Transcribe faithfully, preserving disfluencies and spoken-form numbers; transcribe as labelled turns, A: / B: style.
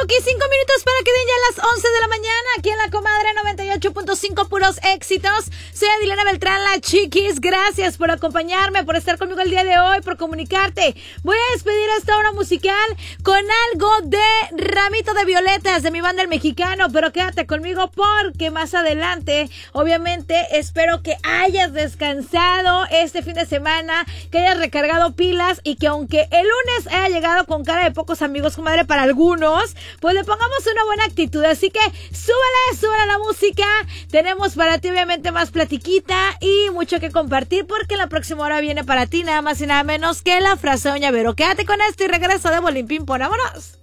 A: Luqui, cinco minutos para que den ya las once de la mañana, aquí en La Comadre noventa y ocho punto cinco, puros éxitos. Soy Adilena Beltrán, la Chiquis. Gracias por acompañarme, por estar conmigo el día de hoy, por comunicarte. Voy a despedir esta hora musical con algo de Ramito de Violetas, de mi banda El Mexicano, pero quédate conmigo porque más adelante, obviamente, espero que hayas descansado este fin de semana, que hayas recargado pilas y que aunque el lunes haya llegado con cara de pocos amigos, comadre, para algunos, pues le pongamos una buena actitud. Así que súbale, súbale la música. Tenemos para ti obviamente más platiquita y mucho que compartir, porque la próxima hora viene para ti nada más y nada menos que la frase Doña Vero. Quédate con esto y regresa de Bolín Ping Pong. ¡Vámonos!